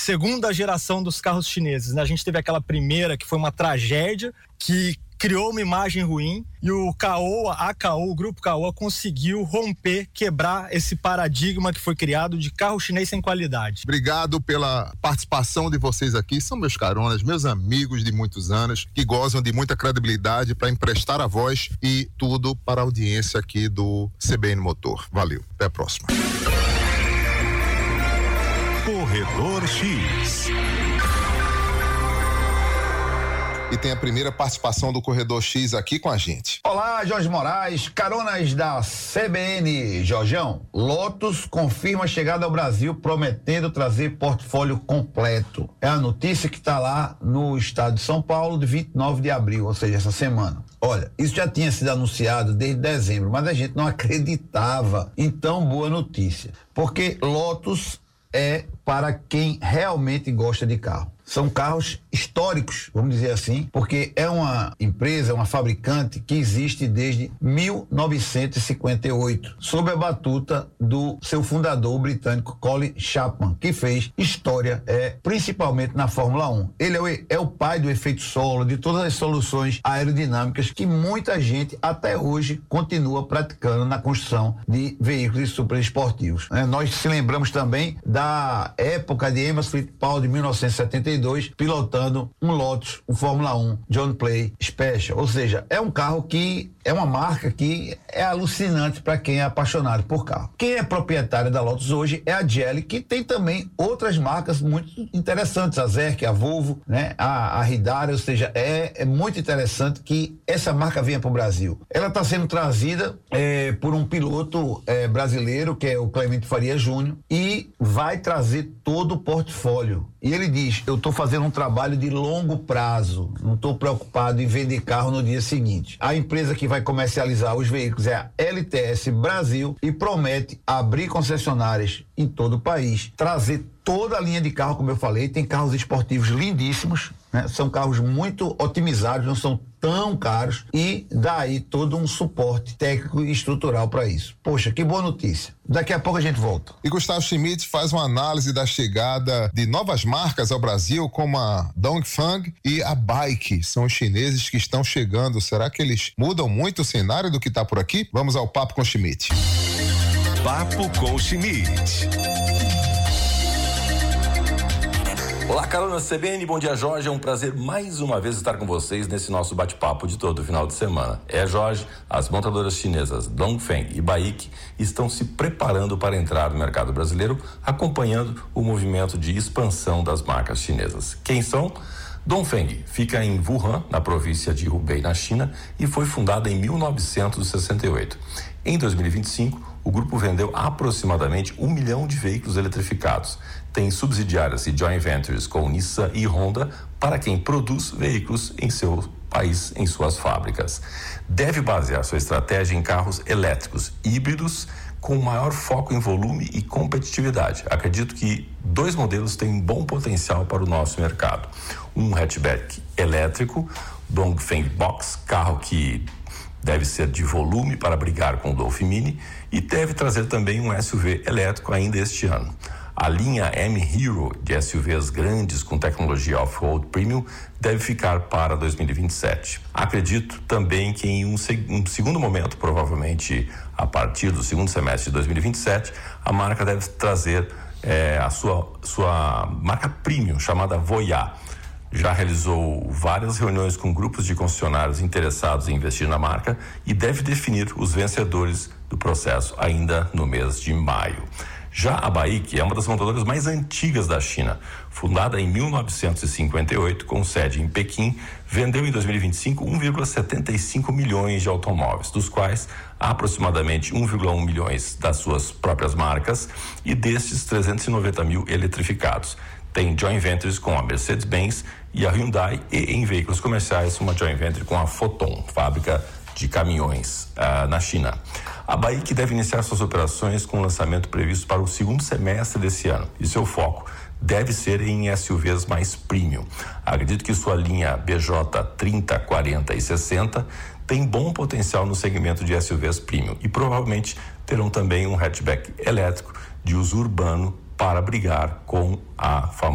segunda geração dos carros chineses, né? A gente teve aquela primeira que foi uma tragédia, que criou uma imagem ruim, e o grupo Caoa conseguiu romper, quebrar esse paradigma que foi criado de carro chinês sem qualidade. Obrigado pela participação de vocês aqui, são meus caronas, meus amigos de muitos anos, que gozam de muita credibilidade para emprestar a voz e tudo para a audiência aqui do CBN Motor. Valeu, até a próxima. Corredor X. E tem a primeira participação do Corredor X aqui com a gente. Olá, Jorge Moraes, caronas da CBN. Jorjão, Lotus confirma a chegada ao Brasil, prometendo trazer portfólio completo. É a notícia que está lá no estado de São Paulo, de 29 de abril, ou seja, essa semana. Olha, isso já tinha sido anunciado desde dezembro, mas a gente não acreditava em tão boa notícia. Porque Lotus é para quem realmente gosta de carro. São carros históricos, vamos dizer assim, porque é uma empresa, uma fabricante que existe desde 1958, sob a batuta do seu fundador britânico Colin Chapman, que fez história principalmente na Fórmula 1. Ele é o pai do efeito solo, de todas as soluções aerodinâmicas que muita gente até hoje continua praticando na construção de veículos superesportivos. Nós se lembramos também da época de Emerson Fittipaldi, de 1972, pilotando um Lotus, um Fórmula 1 John Play Special, ou seja, é um carro que é uma marca que é alucinante para quem é apaixonado por carro. Quem é proprietário da Lotus hoje é a Geely, que tem também outras marcas muito interessantes, a Zerk, a Volvo, né, a Hidari, ou seja, é muito interessante que essa marca venha para o Brasil. Ela está sendo trazida por um piloto brasileiro, que é o Clemente Faria Júnior, e vai trazer todo o portfólio. E ele diz, eu estou fazendo um trabalho de longo prazo, não estou preocupado em vender carro no dia seguinte. A empresa que vai comercializar os veículos é a LTS Brasil e promete abrir concessionárias em todo o país, trazer toda a linha de carro, como eu falei, tem carros esportivos lindíssimos, né? São carros muito otimizados, não são tão caros, e daí todo um suporte técnico e estrutural para isso. Poxa, que boa notícia. Daqui a pouco a gente volta. E Gustavo Schmidt faz uma análise da chegada de novas marcas ao Brasil, como a Dongfeng e a Bike. São os chineses que estão chegando. Será que eles mudam muito o cenário do que está por aqui? Vamos ao Papo com Schmidt. Papo com Schmidt. Olá, carona CBN, bom dia, Jorge. É um prazer mais uma vez estar com vocês nesse nosso bate-papo de todo final de semana. Jorge, as montadoras chinesas Dongfeng e Bike estão se preparando para entrar no mercado brasileiro, acompanhando o movimento de expansão das marcas chinesas. Quem são? Dongfeng fica em Wuhan, na província de Hubei, na China, e foi fundada em 1968. Em 2025, o grupo vendeu aproximadamente 1 milhão de veículos eletrificados. Tem subsidiárias e joint ventures com Nissan e Honda para quem produz veículos em seu país, em suas fábricas. Deve basear sua estratégia em carros elétricos híbridos com maior foco em volume e competitividade. Acredito que 2 modelos têm um bom potencial para o nosso mercado. Um hatchback elétrico, Dongfeng Box, carro que deve ser de volume para brigar com o Dolphin Mini, e deve trazer também um SUV elétrico ainda este ano. A linha M-Hero de SUVs grandes com tecnologia off-road premium deve ficar para 2027. Acredito também que em um segundo momento, provavelmente a partir do segundo semestre de 2027, a marca deve trazer a sua marca premium, chamada Voyah. Já realizou várias reuniões com grupos de concessionários interessados em investir na marca e deve definir os vencedores do processo ainda no mês de maio. Já a Bike é uma das montadoras mais antigas da China. Fundada em 1958, com sede em Pequim, vendeu em 2025 1,75 milhões de automóveis, dos quais aproximadamente 1,1 milhões das suas próprias marcas e destes 390 mil eletrificados. Tem joint ventures com a Mercedes-Benz e a Hyundai, e em veículos comerciais uma joint venture com a Foton, fábrica de caminhões na China. A Bike deve iniciar suas operações com o lançamento previsto para o segundo semestre desse ano, e seu foco deve ser em SUVs mais premium. Acredito que sua linha BJ 30, 40 e 60 tem bom potencial no segmento de SUVs premium e provavelmente terão também um hatchback elétrico de uso urbano para brigar com a famosa